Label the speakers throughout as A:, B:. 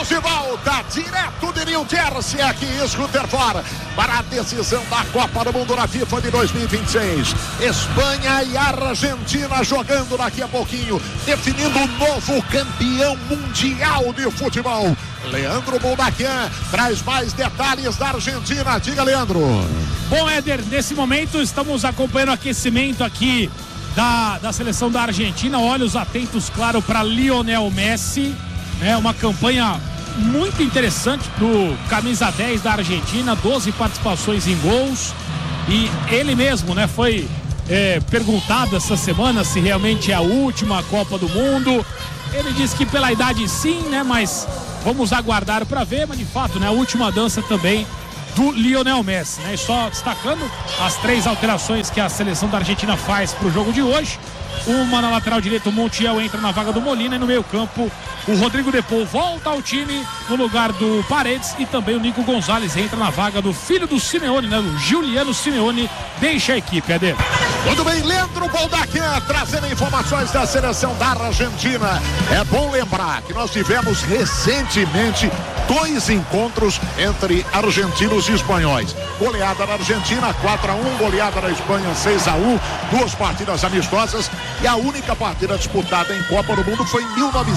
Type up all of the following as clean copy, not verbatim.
A: Estamos de volta, direto de New Jersey, aqui em Scooterford, para a decisão da Copa do Mundo na FIFA de 2026. Espanha e Argentina jogando daqui a pouquinho, definindo o novo campeão mundial de futebol. Leandro Boldaquian traz mais detalhes da Argentina. Diga, Leandro.
B: Bom, Éder, nesse momento estamos acompanhando o aquecimento aqui da seleção da Argentina. Olhos atentos, claro, para Lionel Messi. É uma campanha muito interessante do camisa 10 da Argentina, 12 participações em gols. E ele mesmo, né, foi perguntado essa semana se realmente é a última Copa do Mundo. Ele disse que pela idade sim, né, mas vamos aguardar para ver. Mas de fato, né, a última dança também do Lionel Messi, né? E só destacando as 3 alterações que a seleção da Argentina faz para o jogo de hoje. Uma na lateral direita, o Montiel entra na vaga do Molina, e no meio campo o Rodrigo De Paul volta ao time no lugar do Paredes, e também o Nico Gonzalez entra na vaga do filho do Simeone, né? O Giuliano Simeone deixa a equipe, Eder.
A: Tudo bem, Leandro Boldaquian trazendo informações da seleção da Argentina. É bom lembrar que nós tivemos recentemente 2 encontros entre argentinos e espanhóis. Goleada na Argentina 4-1, goleada na Espanha 6-1, 2 partidas amistosas, e a única partida disputada em Copa do Mundo foi em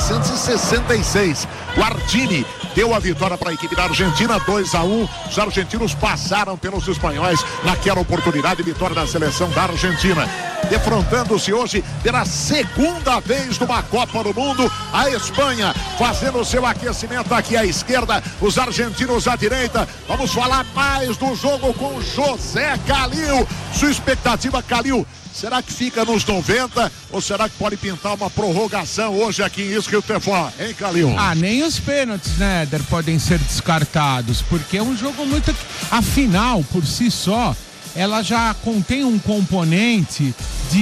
A: 1966. O Ardini deu a vitória para a equipe da Argentina, 2-1. Os argentinos passaram pelos espanhóis naquela oportunidade, vitória da seleção da Argentina. Defrontando-se hoje pela segunda vez numa Copa do Mundo, a Espanha fazendo o seu aquecimento aqui à esquerda, os argentinos à direita. Vamos falar mais do jogo com José Calil. Sua expectativa, Calil, será que fica nos 90 ou será que pode pintar uma prorrogação hoje aqui em Scooterford, hein, Calil?
C: Nem os pênaltis, né, Éder, podem ser descartados, porque é um jogo muito... A final, por si só, ela já contém um componente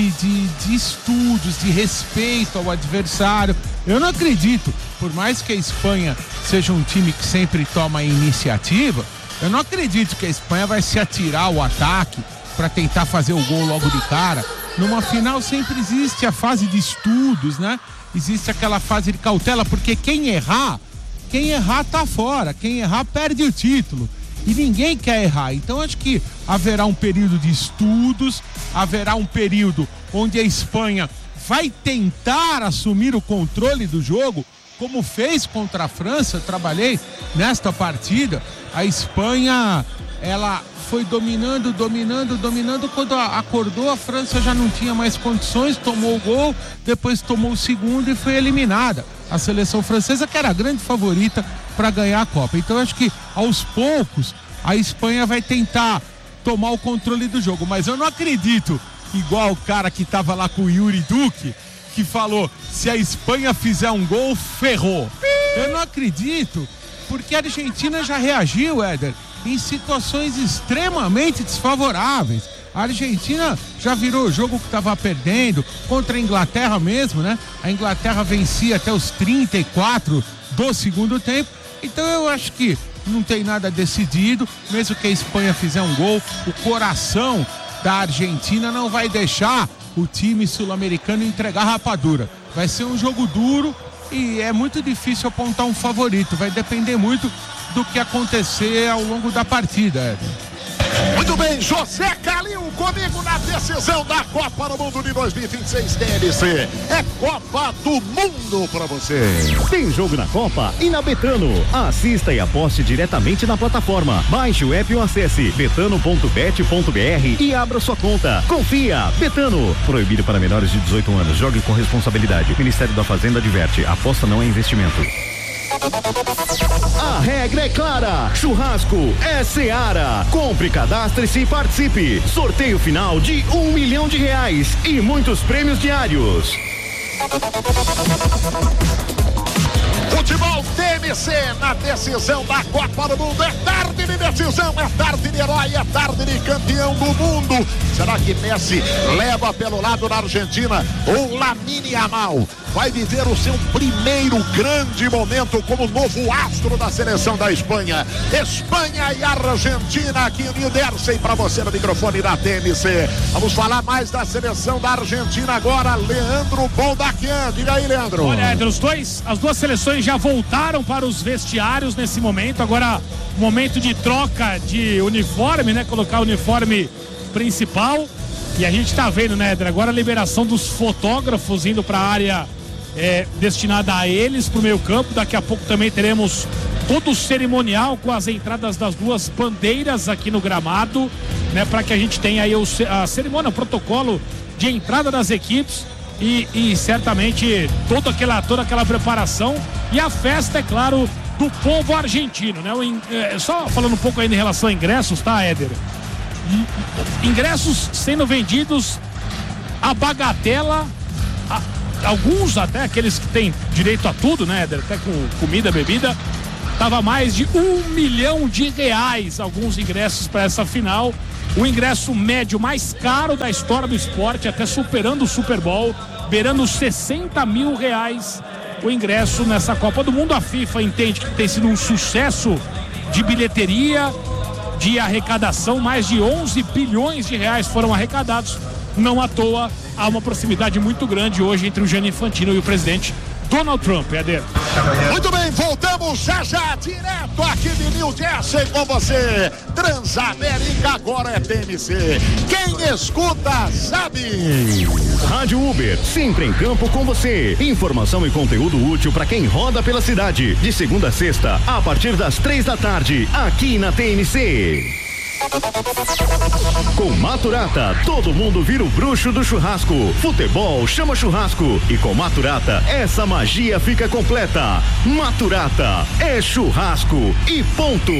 C: de estudos, de respeito ao adversário. Eu não acredito, por mais que a Espanha seja um time que sempre toma a iniciativa, eu não acredito que a Espanha vai se atirar ao ataque para tentar fazer o gol logo de cara. Numa final sempre existe a fase de estudos, né? Existe aquela fase de cautela, porque quem errar tá fora, quem errar perde o título. E ninguém quer errar. Então acho que haverá um período de estudos, haverá um período onde a Espanha vai tentar assumir o controle do jogo, como fez contra a França. Trabalhei nesta partida. A Espanha, ela foi dominando. Quando acordou, a França já não tinha mais condições, tomou o gol, depois tomou o segundo e foi eliminada. A seleção francesa, que era a grande favorita para ganhar a Copa. Então acho que aos poucos a Espanha vai tentar tomar o controle do jogo, mas eu não acredito, igual o cara que estava lá com o Yuri Duque, que falou: se a Espanha fizer um gol, ferrou. Eu não acredito, porque a Argentina já reagiu, Éder, em situações extremamente desfavoráveis. A Argentina já virou o jogo que estava perdendo contra a Inglaterra mesmo, né? A Inglaterra vencia até os 34 do segundo tempo. Então eu acho que não tem nada decidido. Mesmo que a Espanha fizer um gol, o coração da Argentina não vai deixar o time sul-americano entregar rapadura. Vai ser um jogo duro e é muito difícil apontar um favorito. Vai depender muito do que acontecer ao longo da partida, Éder.
A: Muito bem, José Calil comigo na decisão da Copa do Mundo de 2026 TNC. É Copa do Mundo pra você.
D: Tem jogo na Copa e na Betano. Assista e aposte diretamente na plataforma. Baixe o app ou acesse betano.bet.br e abra sua conta. Confia, Betano. Proibido para menores de 18 anos. Jogue com responsabilidade. Ministério da Fazenda adverte: aposta não é investimento. A regra é clara, churrasco é Seara. Compre, cadastre-se e participe. Sorteio final de R$1 milhão e muitos prêmios diários.
A: Futebol TNC na decisão da Copa do Mundo. É tarde de decisão, é tarde de herói, é tarde de campeão do mundo. Será que Messi leva pelo lado da Argentina ou Lamine Yamal? vai viver o seu primeiro grande momento como novo astro da seleção da Espanha. Espanha e Argentina aqui em New Jersey, para você no microfone da TMC. Vamos falar mais da seleção da Argentina agora, Leandro Boldaquian. Diga aí, Leandro.
B: Olha, Éder, as duas seleções já voltaram para os vestiários nesse momento. Agora, momento de troca de uniforme, né? Colocar o uniforme principal. E a gente tá vendo, né, Éder, agora a liberação dos fotógrafos indo para a área destinada a eles, pro meio campo. Daqui a pouco também teremos todo o cerimonial com as entradas das duas bandeiras aqui no gramado, né, para que a gente tenha aí a cerimônia, o protocolo de entrada das equipes e certamente toda aquela preparação e a festa, é claro, do povo argentino, né? Só falando um pouco ainda em relação a ingressos, tá, Éder? Ingressos sendo vendidos a bagatela, alguns até, aqueles que têm direito a tudo, né, Éder? Até com comida, bebida, tava mais de R$1 milhão, alguns ingressos para essa final. O ingresso médio mais caro da história do esporte, até superando o Super Bowl, beirando R$60 mil o ingresso nessa Copa do Mundo. A FIFA entende que tem sido um sucesso de bilheteria, de arrecadação, mais de R$11 bilhões foram arrecadados. Não à toa, há uma proximidade muito grande hoje entre o Gianni Infantino e o presidente Donald Trump, Éder.
A: Muito bem, voltamos já direto aqui de New Jersey com você. Transamérica agora é TMC. Quem escuta sabe.
D: Rádio Uber, sempre em campo com você. Informação e conteúdo útil para quem roda pela cidade. De segunda a sexta, a partir das 3 da tarde, aqui na TMC. Com Maturata, todo mundo vira o bruxo do churrasco. Futebol chama churrasco. E com Maturata, essa magia fica completa. Maturata é churrasco e ponto.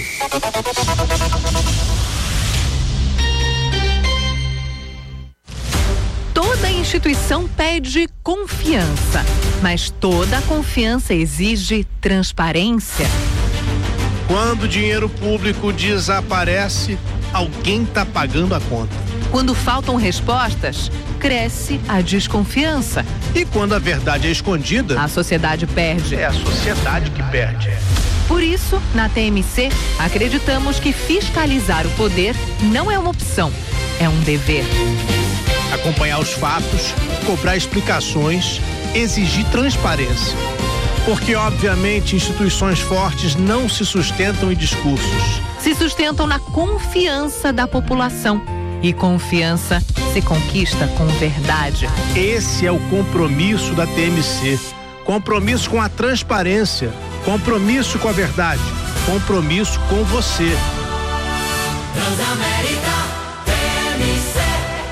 E: Toda instituição pede confiança, mas toda confiança exige transparência.
F: Quando o dinheiro público desaparece, alguém está pagando a conta.
E: Quando faltam respostas, cresce a desconfiança.
F: E quando a verdade é escondida,
E: a sociedade perde.
F: É a sociedade que perde.
E: Por isso, na TMC, acreditamos que fiscalizar o poder não é uma opção, é um dever.
F: Acompanhar os fatos, cobrar explicações, exigir transparência. Porque, obviamente, instituições fortes não se sustentam em discursos.
E: Se sustentam na confiança da população. E confiança se conquista com verdade.
F: Esse é o compromisso da TMC. Compromisso com a transparência. Compromisso com a verdade. Compromisso com você.
G: Transamérica TMC.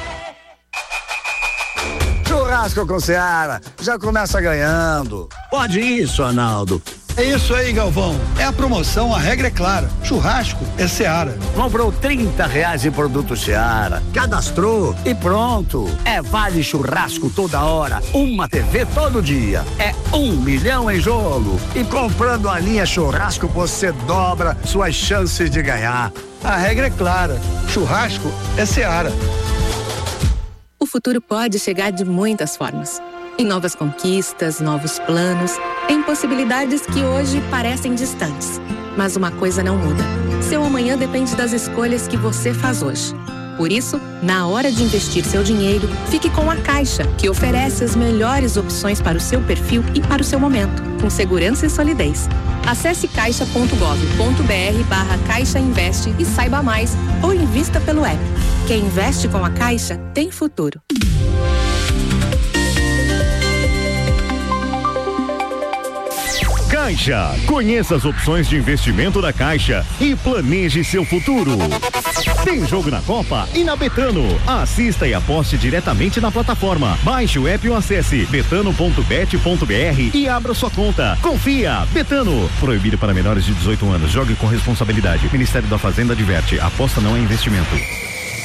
H: Churrasco com Seara, já começa ganhando.
I: Pode isso, Arnaldo. É isso aí, Galvão. É a promoção, a regra é clara. Churrasco é Seara.
H: Comprou R$30 em produto Seara, cadastrou e pronto. É vale churrasco toda hora, uma TV todo dia. É R$1 milhão em jogo. E comprando a linha churrasco, você dobra suas chances de ganhar.
I: A regra é clara. Churrasco é Seara.
J: O futuro pode chegar de muitas formas. Em novas conquistas, novos planos, em possibilidades que hoje parecem distantes. Mas uma coisa não muda. Seu amanhã depende das escolhas que você faz hoje. Por isso, na hora de investir seu dinheiro, fique com a Caixa, que oferece as melhores opções para o seu perfil e para o seu momento, com segurança e solidez. Acesse caixa.gov.br/Caixa Investe e saiba mais, ou invista pelo app. Quem investe com a Caixa tem futuro.
D: Caixa. Conheça as opções de investimento da Caixa e planeje seu futuro. Tem jogo na Copa e na Betano. Assista e aposte diretamente na plataforma. Baixe o app ou acesse betano.bet.br e abra sua conta. Confia. Betano. Proibido para menores de 18 anos. Jogue com responsabilidade. Ministério da Fazenda adverte. Aposta não é investimento.